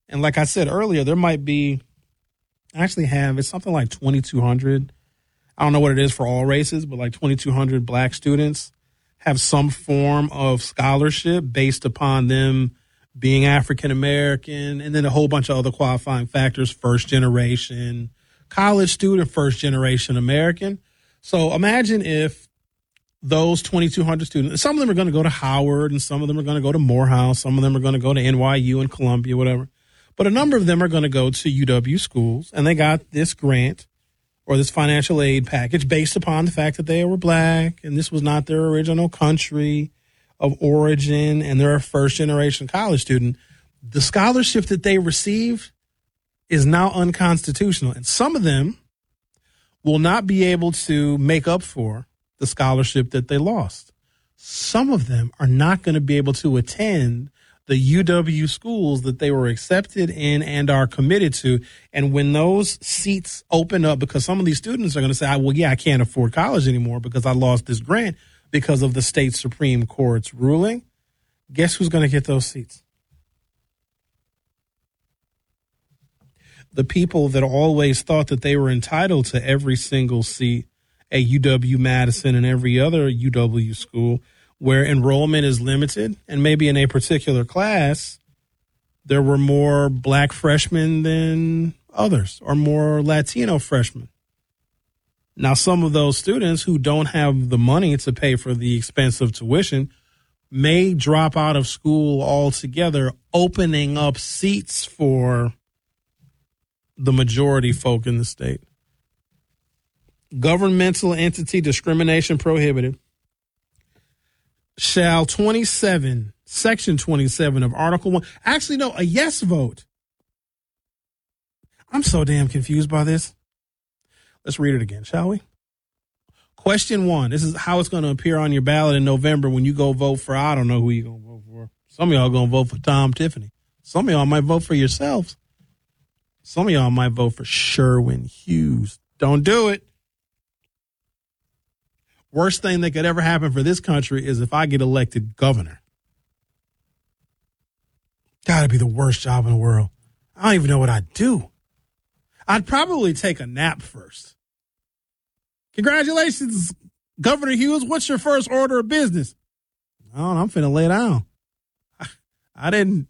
And like I said earlier, there might be, I actually have, it's something like 2,200. I don't know what it is for all races, but like 2,200 black students have some form of scholarship based upon them being African American, and then a whole bunch of other qualifying factors, first generation college student, first generation American. So imagine if those 2,200 students, some of them are going to go to Howard and some of them are going to go to Morehouse, some of them are going to go to NYU and Columbia, whatever. But a number of them are going to go to UW schools, and they got this grant or this financial aid package based upon the fact that they were black and this was not their original country of origin and they're a first generation college student. The scholarship that they received is now unconstitutional, and some of them will not be able to make up for the scholarship that they lost. Some of them are not going to be able to attend the UW schools that they were accepted in and are committed to. And when those seats open up, because some of these students are going to say, well, yeah, I can't afford college anymore because I lost this grant because of the state Supreme Court's ruling. Guess who's going to get those seats? The people that always thought that they were entitled to every single seat at UW-Madison and every other UW school where enrollment is limited, and maybe in a particular class, there were more black freshmen than others or more Latino freshmen. Now, some of those students who don't have the money to pay for the expensive tuition may drop out of school altogether, opening up seats for the majority folk in the state. Governmental entity discrimination prohibited. Shall Section 27 of Article 1, actually, no, a yes vote. I'm so damn confused by this. Let's read it again, shall we? Question 1. This is how it's going to appear on your ballot in November when you go vote for, I don't know who you're going to vote for. Some of y'all going to vote for Tom Tiffany. Some of y'all might vote for yourselves. Some of y'all might vote for Sherwin Hughes. Don't do it. Worst thing that could ever happen for this country is if I get elected governor. Gotta be the worst job in the world. I don't even know what I'd do. I'd probably take a nap first. Congratulations, Governor Hughes. What's your first order of business? Oh, I'm finna lay down. I didn't.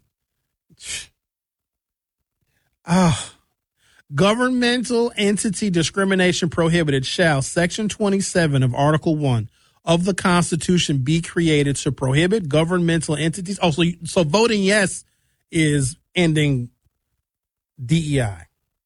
Governmental entity discrimination prohibited. Shall Section 27 of Article 1 of the Constitution be created to prohibit governmental entities? Oh, so voting yes is ending DEI.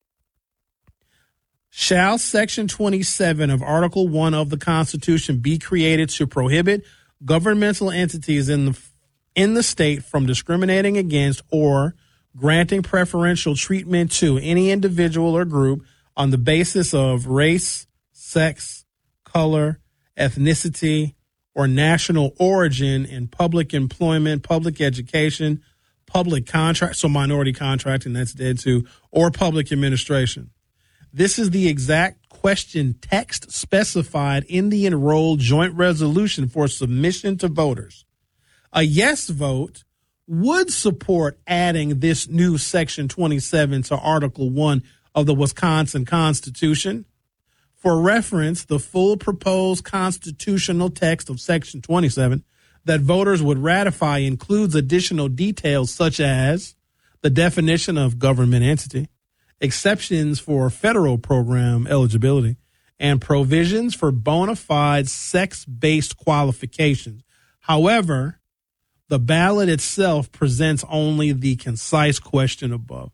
Shall Section 27 of Article 1 of the Constitution be created to prohibit governmental entities in the state from discriminating against or granting preferential treatment to any individual or group on the basis of race, sex, color, ethnicity, or national origin in public employment, public education, public contract, so minority contracting, that's dead too, or public administration. This is the exact question text specified in the enrolled joint resolution for submission to voters. A yes vote would support adding this new Section 27 to Article 1 of the Wisconsin Constitution. For reference, the full proposed constitutional text of Section 27 that voters would ratify includes additional details such as the definition of government entity, exceptions for federal program eligibility, and provisions for bona fide sex-based qualifications. However, the ballot itself presents only the concise question above.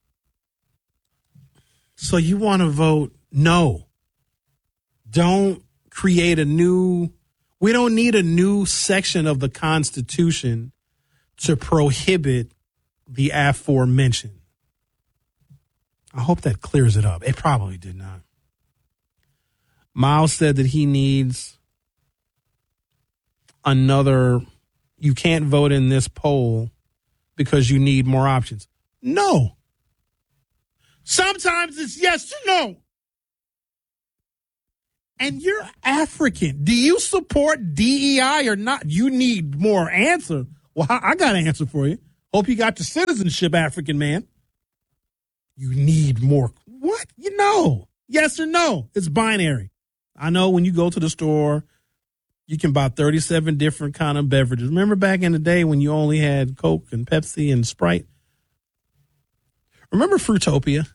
So you want to vote no. Don't create we don't need a new section of the Constitution to prohibit the aforementioned. I hope that clears it up. It probably did not. Miles said that he needs another. You can't vote in this poll because you need more options. No. Sometimes it's yes or no. And you're African. Do you support DEI or not? You need more answer. Well, I got an answer for you. Hope you got your citizenship, African man. you need more. What? Yes or no. It's binary. I know when you go to the store, you can buy 37 different kind of beverages. Remember back in the day when you only had Coke and Pepsi and Sprite? Remember Fruitopia?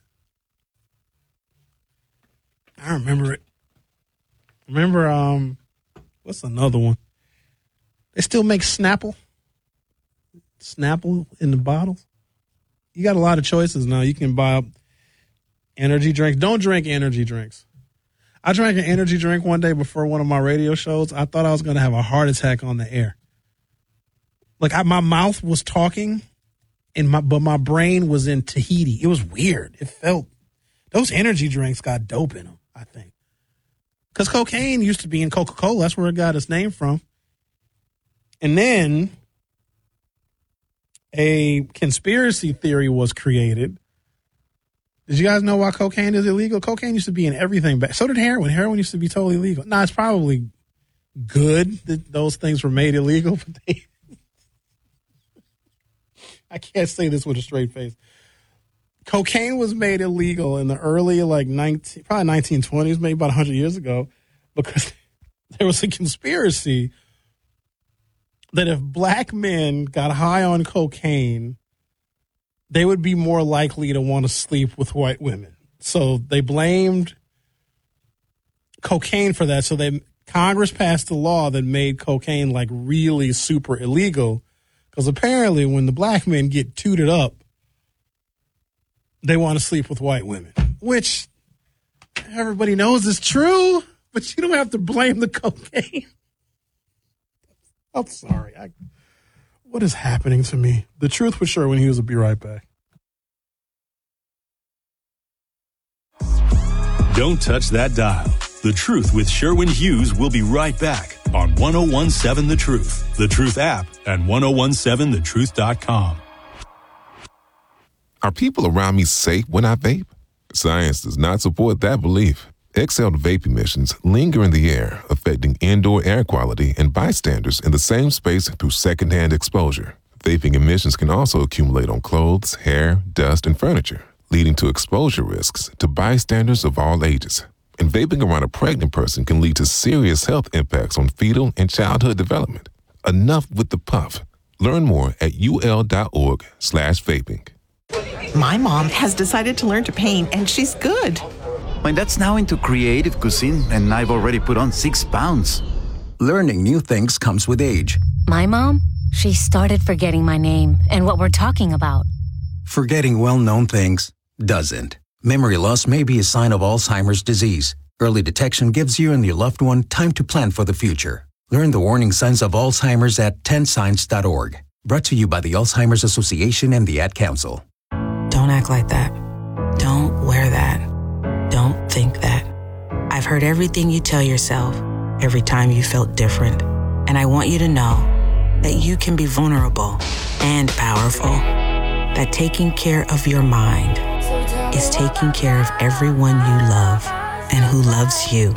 I remember it. Remember, what's another one? They still make Snapple. Snapple in the bottles. You got a lot of choices now. You can buy energy drinks. Don't drink energy drinks. I drank an energy drink one day before one of my radio shows. I thought I was going to have a heart attack on the air. Like my mouth was talking, but my brain was in Tahiti. It was weird. It felt, those energy drinks got dope in them, I think. Because cocaine used to be in Coca-Cola. That's where it got its name from. And then a conspiracy theory was created. Did you guys know why cocaine is illegal? Cocaine used to be in everything back. So did heroin. Heroin used to be totally legal. Now, it's probably good that those things were made illegal, but I can't say this with a straight face. Cocaine was made illegal in the early, probably 1920s, maybe about 100 years ago, because there was a conspiracy that if black men got high on cocaine, they would be more likely to want to sleep with white women. So they blamed cocaine for that. So Congress passed a law that made cocaine like really super illegal, because apparently when the black men get tooted up, they want to sleep with white women, which everybody knows is true, but you don't have to blame the cocaine. I'm sorry. What is happening to me? The Truth with Sherwin Hughes will be right back. Don't touch that dial. The Truth with Sherwin Hughes will be right back on 1017 The Truth, The Truth app, and 1017thetruth.com. Are people around me safe when I vape? Science does not support that belief. Exhaled vape emissions linger in the air, affecting indoor air quality and bystanders in the same space through secondhand exposure. Vaping emissions can also accumulate on clothes, hair, dust, and furniture, leading to exposure risks to bystanders of all ages. And vaping around a pregnant person can lead to serious health impacts on fetal and childhood development. Enough with the puff. Learn more at ul.org/vaping. My mom has decided to learn to paint, and she's good. My dad's now into creative cuisine, and I've already put on 6 pounds. Learning new things comes with age. My mom, she started forgetting my name and what we're talking about. Forgetting well-known things doesn't. Memory loss may be a sign of Alzheimer's disease. Early detection gives you and your loved one time to plan for the future. Learn the warning signs of Alzheimer's at 10signs.org. Brought to you by the Alzheimer's Association and the Ad Council. Don't act like that. Don't wear that. Don't think that. I've heard everything you tell yourself every time you felt different. And I want you to know that you can be vulnerable and powerful. That taking care of your mind is taking care of everyone you love and who loves you.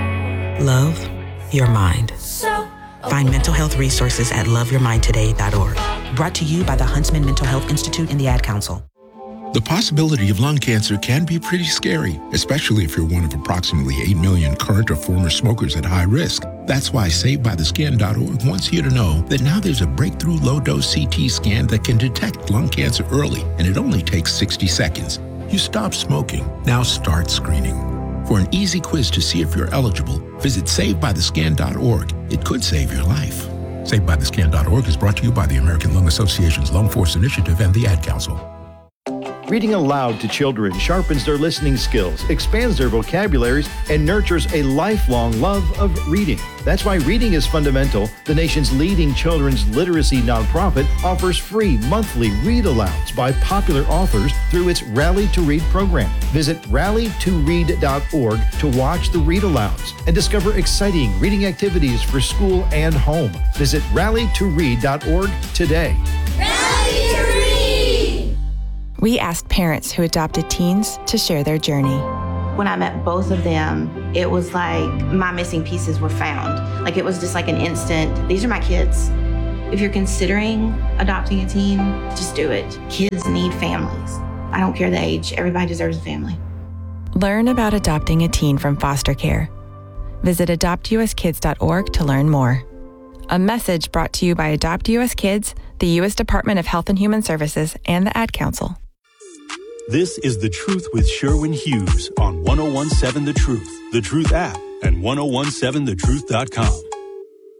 Love your mind. Find mental health resources at loveyourmindtoday.org. Brought to you by the Huntsman Mental Health Institute and the Ad Council. The possibility of lung cancer can be pretty scary, especially if you're one of approximately 8 million current or former smokers at high risk. That's why SaveByTheScan.org wants you to know that now there's a breakthrough low-dose CT scan that can detect lung cancer early, and it only takes 60 seconds. You stop smoking, now start screening. For an easy quiz to see if you're eligible, visit SaveByTheScan.org. It could save your life. SaveByTheScan.org is brought to you by the American Lung Association's Lung Force Initiative and the Ad Council. Reading aloud to children sharpens their listening skills, expands their vocabularies, and nurtures a lifelong love of reading. That's why Reading is Fundamental, the nation's leading children's literacy nonprofit, offers free monthly read-alouds by popular authors through its Rally to Read program. Visit rallytoread.org to watch the read-alouds and discover exciting reading activities for school and home. Visit rallytoread.org today. Rally to Read! We asked parents who adopted teens to share their journey. When I met both of them, it was like my missing pieces were found. Like it was just like an instant, these are my kids. If you're considering adopting a teen, just do it. Kids need families. I don't care the age. Everybody deserves a family. Learn about adopting a teen from foster care. Visit adoptuskids.org to learn more. A message brought to you by Adopt US Kids, the U.S. Department of Health and Human Services, and the Ad Council. This is The Truth with Sherwin Hughes on 1017 The Truth app, and 1017thetruth.com.